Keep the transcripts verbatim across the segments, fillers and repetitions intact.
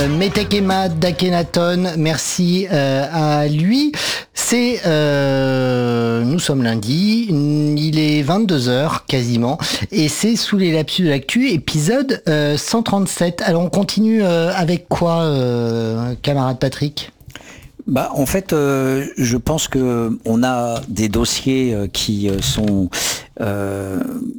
Metekema d'Akhenaton, merci euh, à lui. C'est, euh, nous sommes lundi, il est vingt-deux heures quasiment, et c'est Sous les lapsus de l'actu, épisode euh, cent trente-sept. Alors on continue euh, avec quoi, euh, camarade Patrick ? Bah, en fait, euh, je pense que on a des dossiers euh, qui euh, sont euh,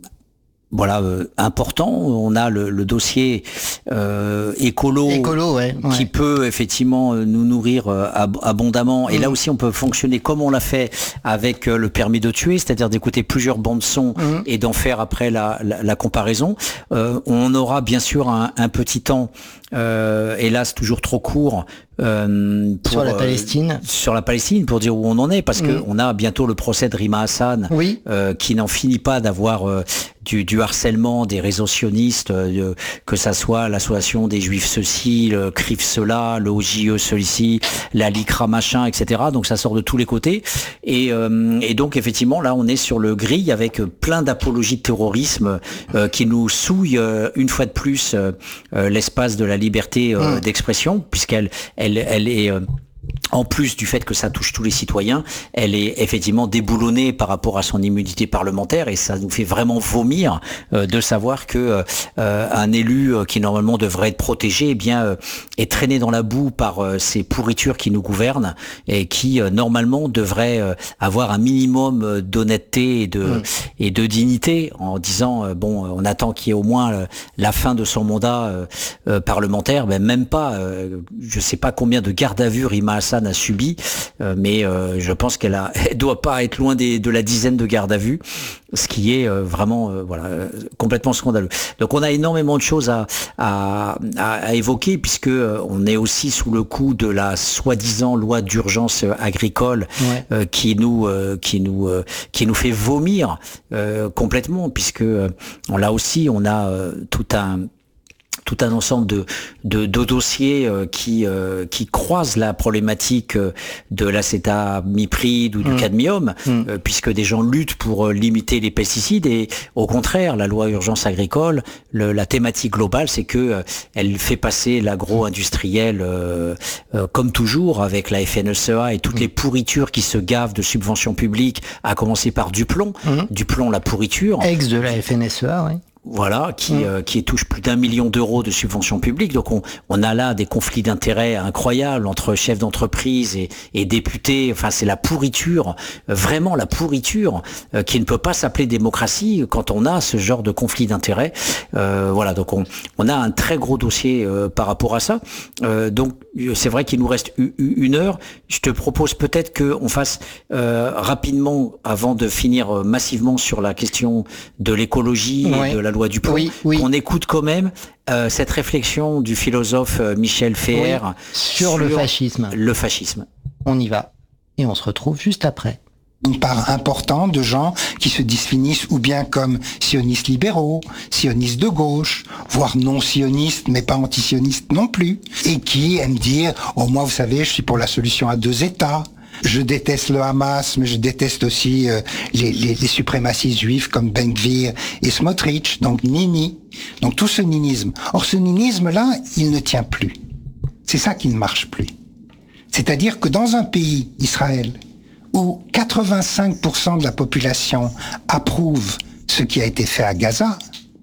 voilà euh, importants. On a le, le dossier euh, écolo, écolo ouais, ouais. qui peut effectivement nous nourrir euh, ab- abondamment. Et mmh. là aussi, on peut fonctionner comme on l'a fait avec euh, le permis de tuer, c'est-à-dire d'écouter plusieurs bandes son mmh. et d'en faire après la, la, la comparaison. Euh, on aura bien sûr un, un petit temps. Euh, hélas toujours trop court euh, pour, sur la Palestine euh, sur la Palestine pour dire où on en est parce mmh. que on a bientôt le procès de Rima Hassan oui. euh, qui n'en finit pas d'avoir euh, du, du harcèlement des réseaux sionistes, euh, que ça soit l'association des Juifs ceci, le C R I F cela, le O J E ceci, la LICRA machin, et cetera. Donc ça sort de tous les côtés et, euh, et donc effectivement là on est sur le grill avec plein d'apologies de terrorisme euh, qui nous souillent euh, une fois de plus euh, euh, l'espace de la liberté euh, mmh. d'expression, puisqu'elle elle, elle est... Euh, en plus du fait que ça touche tous les citoyens, elle est effectivement déboulonnée par rapport à son immunité parlementaire et ça nous fait vraiment vomir euh, de savoir que euh, un élu euh, qui normalement devrait être protégé, eh bien euh, est traîné dans la boue par euh, ces pourritures qui nous gouvernent et qui euh, normalement devraient euh, avoir un minimum d'honnêteté et de mmh. et de dignité en disant euh, bon, on attend qu'il y ait au moins euh, la fin de son mandat euh, euh, parlementaire, ben même pas. Euh, je sais pas combien de garde à vue Rima Hassan a subi, euh, mais euh, je pense qu'elle a, elle doit pas être loin des, de la dizaine de gardes à vue, ce qui est euh, vraiment euh, voilà euh, complètement scandaleux. Donc on a énormément de choses à à, à, à évoquer puisque euh, on est aussi sous le coup de la soi-disant loi d'urgence agricole ouais. euh, qui nous euh, qui nous euh, qui nous fait vomir euh, complètement puisque euh, on là aussi on a euh, tout un tout un ensemble de, de, de dossiers euh, qui, euh, qui croisent la problématique euh, de l'acétamipride ou du mmh. cadmium, mmh. euh, puisque des gens luttent pour euh, limiter les pesticides et au contraire, la loi urgence agricole, le, la thématique globale, c'est que euh, elle fait passer l'agro-industriel euh, euh, comme toujours avec la F N S E A et toutes mmh. les pourritures qui se gavent de subventions publiques, à commencer par du plomb, mmh. du plomb la pourriture. Ex de la F N S E A, oui. Voilà, qui mmh. euh, qui touche plus d'un million d'euros de subventions publiques. Donc on on a là des conflits d'intérêts incroyables entre chefs d'entreprise et, et députés. Enfin c'est la pourriture, euh, vraiment la pourriture euh, qui ne peut pas s'appeler démocratie quand on a ce genre de conflit d'intérêts. Euh, voilà, donc on on a un très gros dossier euh, par rapport à ça. Euh, donc c'est vrai qu'il nous reste une heure. Je te propose peut-être qu'on fasse euh, rapidement avant de finir euh, massivement sur la question de l'écologie oui. et de la loi du plomb, oui, oui. qu'on écoute quand même euh, cette réflexion du philosophe euh, Michel Feher oui, sur, sur le fascisme. Le fascisme. On y va et on se retrouve juste après. Une part importante de gens qui se définissent ou bien comme sionistes libéraux, sionistes de gauche, voire non sionistes, mais pas anti-sionistes non plus, et qui aiment dire « Oh, moi, vous savez, je suis pour la solution à deux États ». Je déteste le Hamas, mais je déteste aussi euh, les, les, les suprémacistes juifs comme Ben Gvir et Smotrich, donc Nini. Donc tout ce ninisme. Or ce ninisme-là, il ne tient plus. C'est ça qui ne marche plus. C'est-à-dire que dans un pays, Israël, où quatre-vingt-cinq pour cent de la population approuve ce qui a été fait à Gaza,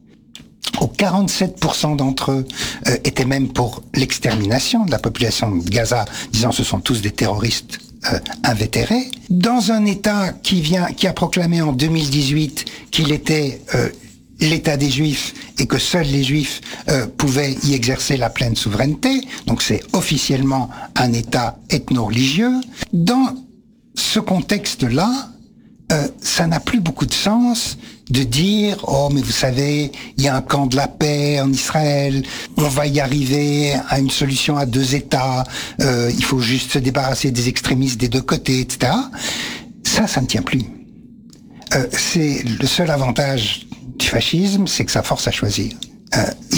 où quarante-sept pour cent d'entre eux euh, étaient même pour l'extermination de la population de Gaza, disant ce sont tous des terroristes euh, invétérés, dans un État qui vient, qui a proclamé en deux mille dix-huit qu'il était euh, l'État des Juifs et que seuls les Juifs euh, pouvaient y exercer la pleine souveraineté, donc c'est officiellement un État ethno-religieux. Dans ce contexte-là, euh, ça n'a plus beaucoup de sens de dire « Oh, mais vous savez, il y a un camp de la paix en Israël, on va y arriver à une solution à deux États, euh, il faut juste se débarrasser des extrémistes des deux côtés, et cetera » Ça, ça ne tient plus. Euh, c'est le seul avantage du fascisme, c'est que ça force à choisir. Euh,